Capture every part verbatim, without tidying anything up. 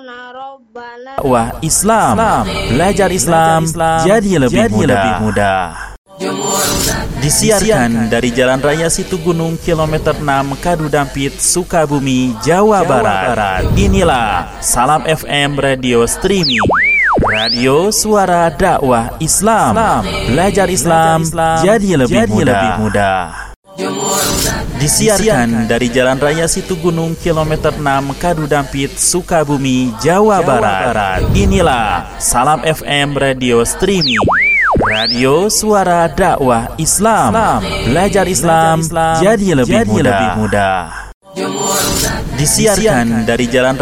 Dakwah Islam, belajar Islam jadi lebih mudah. Disiarkan dari Jalan Raya Situgunung kilometer enam Kadudampit, Sukabumi, Jawa Barat. Inilah Salam F M Radio Streaming, radio suara dakwah Islam, belajar Islam jadi lebih mudah. Disiarkan dari Jalan Raya Situgunung kilometer enam Kadudampit, Sukabumi, Jawa Barat. Inilah Salam F M Radio Streaming, radio suara dakwah Islam, belajar Islam jadi lebih mudah. Disiarkan dari Jalan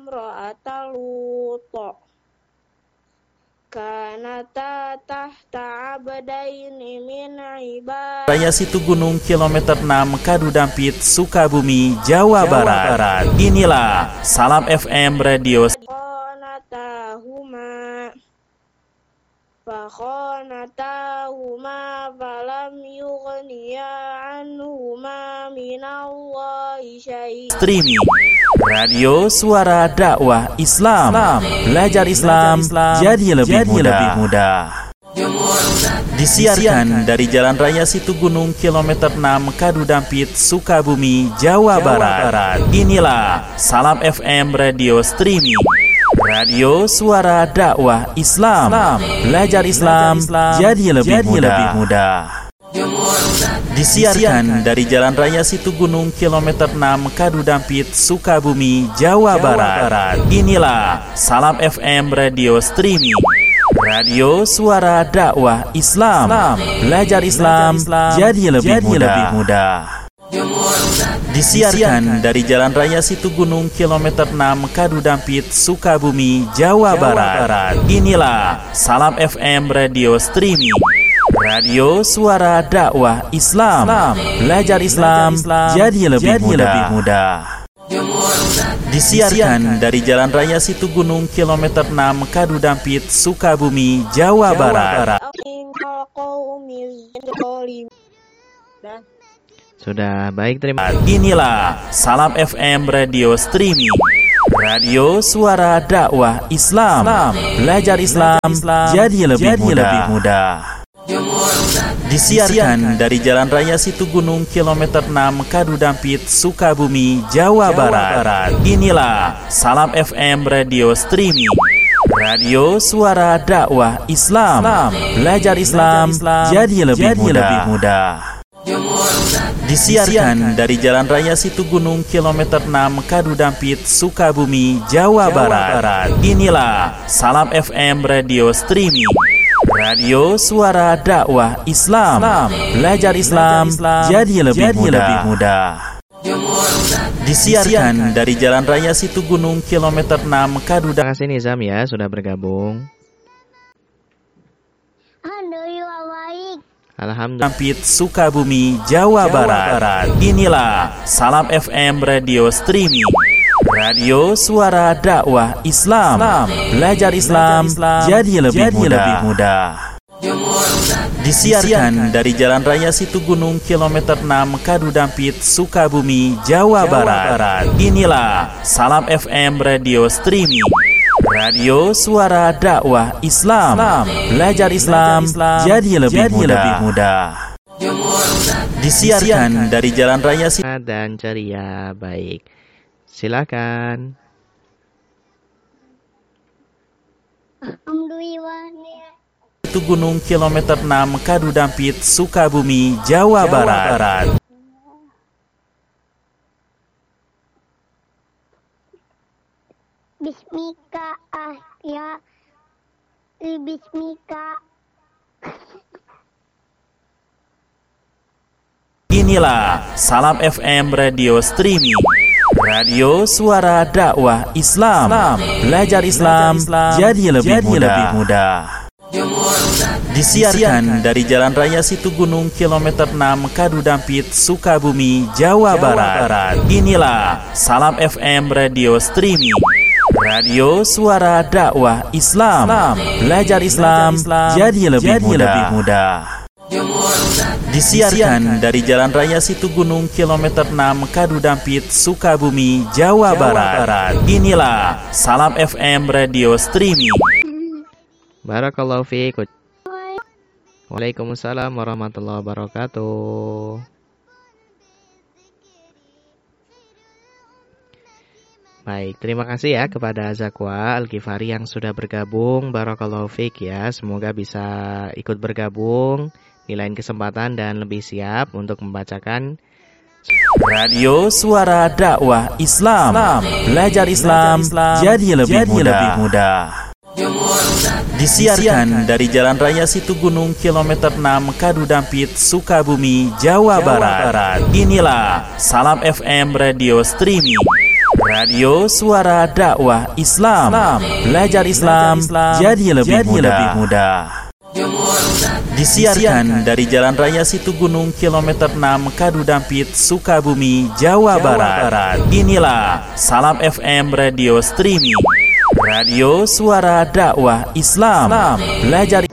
Raya Situgunung kilometer enam Kadudampit, Sukabumi, Jawa Barat. Inilah Salam F M Radio فخانتاهما فلم يغنيا عنهما من الله شيئا. Streaming, radio suara dakwah Islam, belajar Islam jadi lebih mudah. Disiarkan dari Jalan Raya Situgunung kilometer enam Kadudampit, Sukabumi, Jawa Barat. Inilah Salam F M Radio Streaming, radio suara dakwah Islam, belajar Islam jadi lebih mudah. Disiarkan dari Jalan Raya Situgunung kilometer enam Kadudampit, Sukabumi, Jawa Barat. Inilah Salam F M Radio Streaming, radio suara dakwah Islam, belajar Islam jadi lebih mudah. Disiarkan dari Jalan Raya Situgunung kilometer enam Kadudampit, Sukabumi, Jawa Barat. Inilah Salam F M Radio Streaming, radio suara dakwah Islam, belajar Islam jadi lebih mudah. Disiarkan dari Jalan Raya Situgunung kilometer enam Kadudampit, Sukabumi, Jawa Barat. Sudah, baik, terima kasih. Inilah Salam F M Radio Streaming, radio suara dakwah Islam, belajar Islam jadi lebih mudah. Disiarkan dari Jalan Raya Situgunung kilometer enam Kadudampit, Sukabumi, Jawa Barat. Inilah Salam F M Radio Streaming, radio suara dakwah Islam, belajar Islam jadi lebih mudah. Disiarkan dari Jalan Raya Situgunung kilometer enam Kadudampit, Sukabumi, Jawa Barat. Inilah Salam F M Radio Streaming, radio suara dakwah Islam, belajar Islam jadi lebih mudah. Disiarkan dari Jalan Raya Situgunung kilometer enam Kadudampit. Terima kasih Nizam ya sudah bergabung. Alhamdulillah. Sukabumi, Jawa Barat. Inilah Salam F M Radio Streaming, radio suara dakwah Islam, belajar Islam jadi lebih mudah. Disiarkan dari Jalan Raya Situgunung kilometer enam Kadudampit, Sukabumi, Jawa Barat. Inilah Salam F M Radio Streaming, radio suara dakwah Islam, belajar Islam jadi lebih mudah. Disiarkan dari Jalan Raya Situgunung dan ceria, baik. Silakan. Situgunung kilometer enam Kadudampit, Sukabumi, Jawa Barat. Bismika ah ya Bismika. Inilah Salam F M Radio Streaming, radio suara dakwah Islam, belajar Islam jadi lebih mudah. Disiarkan dari Jalan Raya Situgunung kilometer enam Kadudampit, Sukabumi, Jawa Barat. Inilah Salam F M Radio Streaming, radio suara dakwah Islam, belajar Islam jadi lebih mudah. Disiarkan dari Jalan Raya Situgunung kilometer enam Kadudampit, Sukabumi, Jawa Barat. Inilah Salam F M Radio Streaming. Barakallahu fiik. Waalaikumsalam warahmatullahi wabarakatuh. Baik, terima kasih ya kepada Zakwa Al-Ghifari yang sudah bergabung. Barakallahu fiik ya. Semoga bisa ikut bergabung di lain kesempatan dan lebih siap untuk membacakan Radio Suara Dakwah Islam. Belajar Islam jadi lebih mudah. Disiarkan dari Jalan Raya Situgunung kilometer enam Kadudampit, Sukabumi, Jawa Barat. Inilah Salam F M Radio Streaming. Radio Suara Dakwah Islam. Belajar Islam jadi lebih mudah. Disiarkan dari Jalan Raya Situgunung kilometer enam Kadudampit, Sukabumi, Jawa Barat. Inilah Salam F M Radio Streaming. Radio Suara Dakwah Islam. Belajar